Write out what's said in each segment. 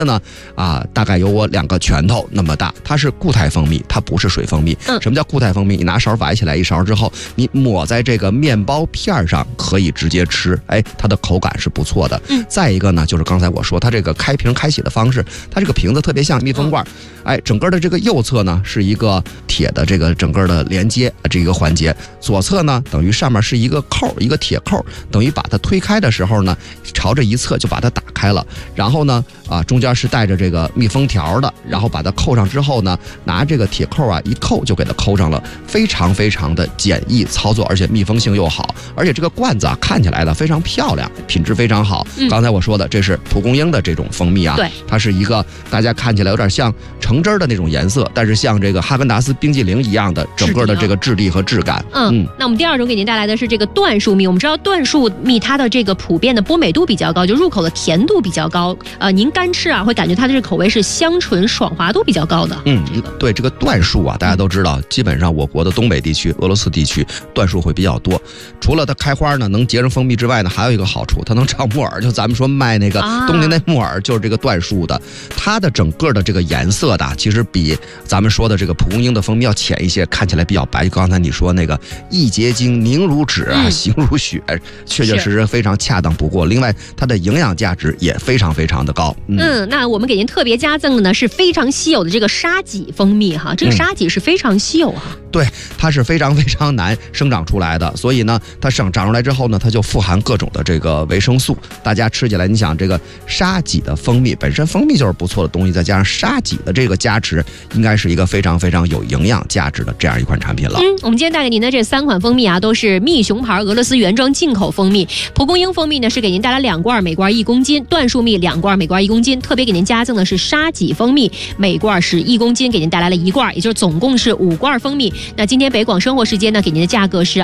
呢大概有我2个拳头那么大，它是固态蜂蜜，它不是水蜂蜜。什么叫固态蜂蜜？你拿勺崴起来1勺之后，你抹在这个面包片上，可以直接吃，它的口感是不错的。再一个呢，就是刚才我说它这个开瓶开启的方式，它这个瓶子特别像密封罐，整个的这个右侧呢是一个铁的这个整个的连接这个环节，左侧呢等于上面是一个扣，一个铁扣，等于把它推开的时候呢，朝着一侧就把它打开了，然后呢中间是带着这个密封条的，然后把它扣上之后呢，拿这个铁扣一扣就给它扣上了，非常非常的简易操作，而且密封性又好，而且这个罐子看起来呢非常漂亮，品质非常好。刚才我说的这是蒲公英的这种蜂蜜对， 它是一个大家看起来有点像橙汁的那种颜色，但是像这个哈根达斯冰激凌一样的整个的这个质地和质感。 那我们第2种给您带来的是这个椴树蜜。我们知道椴树蜜它的这个普遍的波美度比较高，就入口的甜度比较高，您干吃会感觉它的这个口味是香醇爽滑度比较高的。 对，这个椴树大家都知道，基本上我国的东北地区、俄罗斯地区椴树会比较多。除了它开花呢能结成蜂蜜之外呢，还有一个好处，它能长木耳，就咱们说卖那个冬天那木耳，就是这个椴树的。它的整个的这个颜色其实比咱们说的这个蒲公英的蜂蜜要浅一些，看起来比较白。刚才你说那个易结晶、凝如脂形如雪，确确实实非常恰当不过。另外它的营养价值也非常非常的高。 那我们给您特别加赠的呢是非常稀有的这个沙棘蜂蜜这个沙棘是非常稀有对，它是非常非常难生长出来的，所以呢它长出来之后呢，它就富含各种的这个维生素，大家吃起来，你想这个沙棘的蜂蜜本身蜂蜜就是不错的东西，再加上沙棘的这个加持，应该是一个非常非常有营养价值的这样一款产品了。 我们今天带给您的这3款蜂蜜都是蜜熊牌俄罗斯原装进口蜂蜜。蒲公英蜂蜜呢是给您带来2罐，每罐1公斤；椴树蜜2罐，每罐1公斤。特别给您加赠的是沙棘蜂蜜，每罐是1公斤，给您带来了1罐，也就是总共是5罐蜂蜜。那今天北广生活时间呢，给您的价格是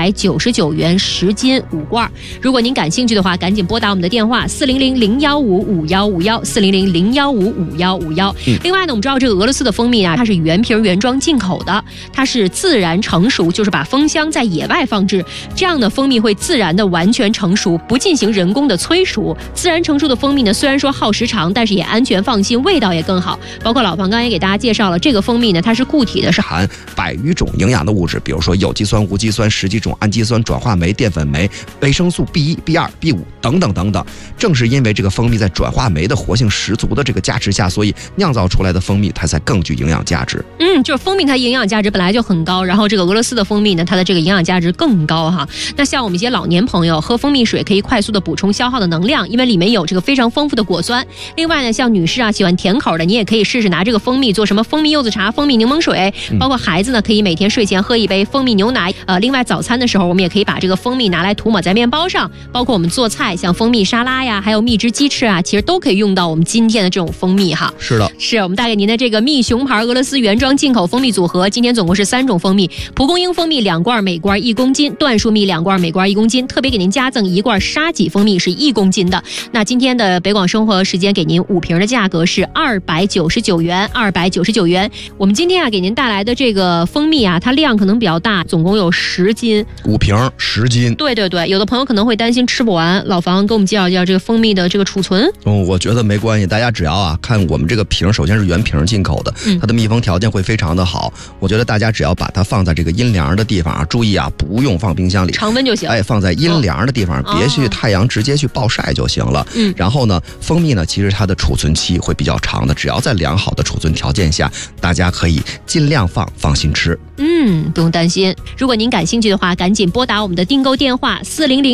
299元10斤5罐。如果您感兴趣的话，赶紧拨打我们的电话400-015-5151，400-015-5151。另外呢，我们知道这个俄罗斯的蜂蜜它是原瓶原装进口的，它是自然成熟，就是把蜂箱在野外放置，这样的蜂蜜会自然的完全成熟，不进行人工的催熟。自然成熟的蜂蜜呢，虽然说耗时长，但是也安全放心，味道也更好。包括老庞刚才也给大家介绍了，这个蜂蜜呢，它是固体的，是含100余种营养的物质，比如说有机酸、无机酸、10几种氨基酸、转化酶、淀粉酶、维生素 B1、B2、B5等等等等。正是因为这个蜂蜜在转化酶的活性十足的这个加持下，所以酿造出来的蜂蜜它才更具营养价值。 就是蜂蜜它营养价值本来就很高，然后这个俄罗斯的蜂蜜呢，它的这个营养价值更高那像我们一些老年朋友喝蜂蜜水可以快速的补充消耗的能量，因为里面有这个非常丰富的果酸。另外呢，像女士喜欢甜口的，你也可以试试拿这个蜂蜜做什么蜂蜜柚子茶、蜂蜜柠檬水，包括孩子呢可以每天睡前喝1杯蜂蜜牛奶。另外早餐的时候我们也可以把这个蜂蜜拿来涂抹在面包上，包括我们做菜像蜂蜜沙拉呀，还有蜜汁鸡翅其实都可以用到我们今天的这种蜂蜜是的， 是我们带给您的这个蜜熊牌俄罗斯原装进口蜂蜜组合，今天总共是3种蜂蜜：蒲公英蜂蜜2罐，每罐1公斤；椴树蜜2罐，每罐1公斤。特别给您加赠1罐沙棘蜂蜜，是1公斤的。那今天的北广生活时间给您5瓶的价格是299元，299元。我们今天给您带来的这个蜂蜜它量可能比较大，总共有10斤 ，5瓶10斤。 对，有的朋友可能会担心吃不完，老房给我们介绍介绍这个蜂蜜的这个储存。 我觉得没关系，大家只要看我们这个瓶，首先是原瓶进口的，它的密封条件会非常的好。我觉得大家只要把它放在这个阴凉的地方注意不用放冰箱里， 常温就行。 放在阴凉的地方，别去太阳直接去暴晒就行了。然后呢，蜂蜜呢，其实它的储存期会比较长的，只要在良好的储存条件下，大家可以尽量放心吃。 不用担心。如果您感兴趣的话，赶紧拨打我们的订购电话400